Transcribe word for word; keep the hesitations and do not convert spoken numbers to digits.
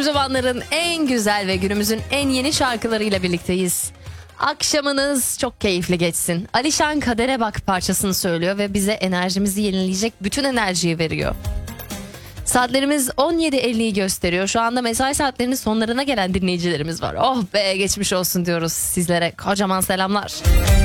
zamanların en güzel ve günümüzün en yeni şarkılarıyla birlikteyiz. Akşamınız çok keyifli geçsin. Alişan Kadere Bak parçasını söylüyor ve bize enerjimizi yenileyecek bütün enerjiyi veriyor. Saatlerimiz on yedi elliyi gösteriyor. Şu anda mesai saatlerinin sonlarına gelen dinleyicilerimiz var. Oh be, geçmiş olsun diyoruz sizlere. Kocaman selamlar.